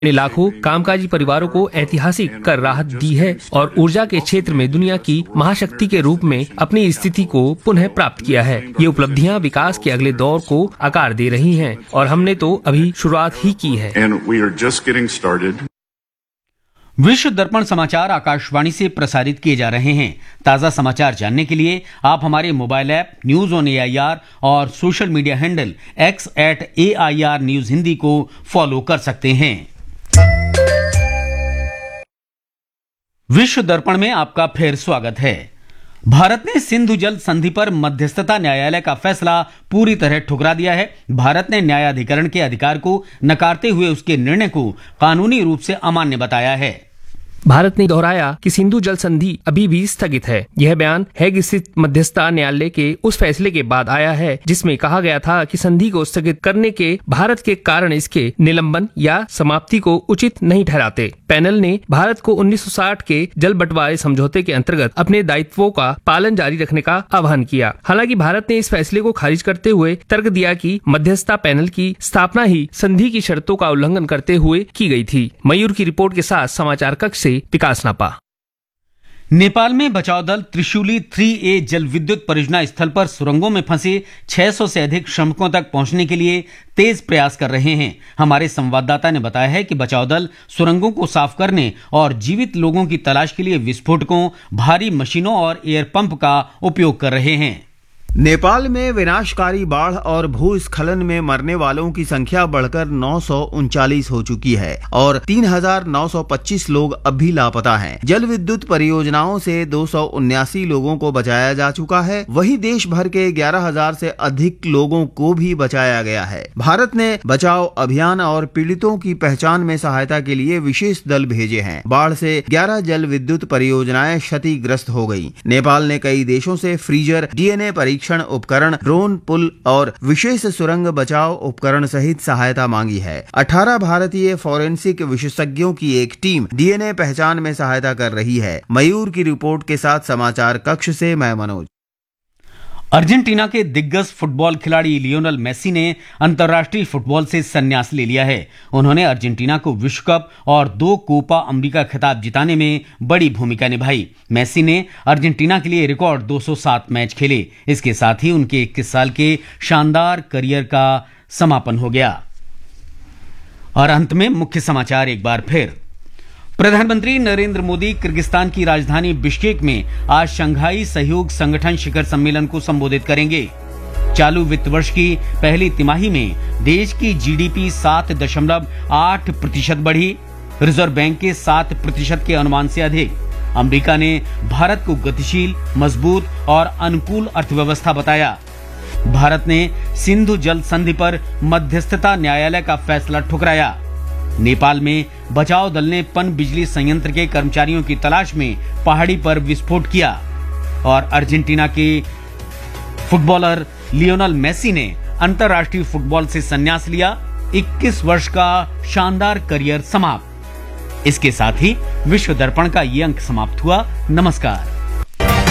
ने लाखों कामकाजी परिवारों को ऐतिहासिक कर राहत दी है और ऊर्जा के क्षेत्र में दुनिया की महाशक्ति के रूप में अपनी स्थिति को पुनः प्राप्त किया है। ये उपलब्धियां विकास के अगले दौर को आकार दे रही हैं और हमने तो अभी शुरुआत ही की है। विश्व दर्पण समाचार आकाशवाणी से प्रसारित किए जा रहे हैं। ताजा समाचार जानने के लिए आप हमारे mobile app news on AIR और social media handle X@AIR news Hindi को फॉलो कर सकते हैं। विश्व दर्पण में आपका फिर स्वागत है। भारत ने सिंधु जल संधि पर मध्यस्थता न्यायालय का फैसला पूरी तरह ठुकरा दिया है। भारत ने न्यायाधिकरण के अधिकार को नकारते हुए उसके निर्णय को कानूनी रूप से अमान्य बताया है। भारत ने दोहराया कि सिंधु जल संधि अभी भी स्थगित है। यह बयान हैग स्थित मध्यस्थता न्यायालय के उस फैसले के बाद आया है जिसमें कहा गया था कि संधि को स्थगित करने के भारत के कारण इसके निलंबन या समाप्ति को उचित नहीं ठहराते। पैनल ने भारत को 1960 के जल बंटवारे समझौते के अंतर्गत अपने दायित्वों का पालन जारी रखने का आह्वान किया। हालांकि भारत ने इस फैसले को खारिज करते हुए तर्क दिया कि मध्यस्थता पैनल की स्थापना ही संधि की शर्तों का उल्लंघन करते हुए की गई थी। मयूर की रिपोर्ट के साथ समाचार कक्ष से विकास नापा। नेपाल में बचाव दल त्रिशूली 3A जल विद्युत परियोजना स्थल पर सुरंगों में फंसे 600 से अधिक श्रमिकों तक पहुंचने के लिए तेज प्रयास कर रहे हैं। हमारे संवाददाता ने बताया है कि बचाव दल सुरंगों को साफ करने और जीवित लोगों की तलाश के लिए विस्फोटकों, भारी मशीनों और एयर पंप का उपयोग कर रहे हैं। नेपाल में विनाशकारी बाढ़ और भूस्खलन में मरने वालों की संख्या बढ़कर 939 हो चुकी है और 3,925 लोग अब भी लापता हैं। जल विद्युत परियोजनाओं से 279 लोगों को बचाया जा चुका है। वहीं देश भर के 11,000 से अधिक लोगों को भी बचाया गया है। भारत ने बचाव अभियान और पीड़ितों की पहचान में सहायता के लिए विशेष दल भेजे हैं। बाढ़ से 11 जल विद्युत परियोजनाएं क्षतिग्रस्त हो गयी। नेपाल ने कई देशों से फ्रीजर, DNA परीक्षण उपकरण, ड्रोन, पुल और विशेष सुरंग बचाव उपकरण सहित सहायता मांगी है। 18 भारतीय फोरेंसिक विशेषज्ञों की एक टीम DNA पहचान में सहायता कर रही है। मयूर की रिपोर्ट के साथ समाचार कक्ष से मैं मनोज। अर्जेंटीना के दिग्गज फुटबॉल खिलाड़ी लियोनेल मेसी ने अंतर्राष्ट्रीय फुटबॉल से संन्यास ले लिया है। उन्होंने अर्जेंटीना को विश्व कप और 2 कोपा अमेरिका खिताब जिताने में बड़ी भूमिका निभाई। मेसी ने अर्जेंटीना के लिए रिकॉर्ड 207 मैच खेले। इसके साथ ही उनके 21 साल के शानदार करियर का समापन हो गया। और अंत में मुख्य समाचार एक बार फिर। प्रधानमंत्री नरेंद्र मोदी किर्गिस्तान की राजधानी बिश्केक में आज शंघाई सहयोग संगठन शिखर सम्मेलन को संबोधित करेंगे। चालू वित्त वर्ष की पहली तिमाही में देश की GDP 7.8% बढ़ी। रिजर्व बैंक के 7% के अनुमान से अधिक। अमेरिका ने भारत को गतिशील, मजबूत और अनुकूल अर्थव्यवस्था बताया। भारत ने सिंधु जल संधि पर मध्यस्थता न्यायालय का फैसला ठुकराया। नेपाल में बचाव दल ने पन बिजली संयंत्र के कर्मचारियों की तलाश में पहाड़ी पर विस्फोट किया। और अर्जेंटीना के फुटबॉलर लियोनेल मेसी ने अंतर्राष्ट्रीय फुटबॉल से संन्यास लिया। 21 वर्ष का शानदार करियर समाप्त। इसके साथ ही विश्व दर्पण का ये अंक समाप्त हुआ। नमस्कार।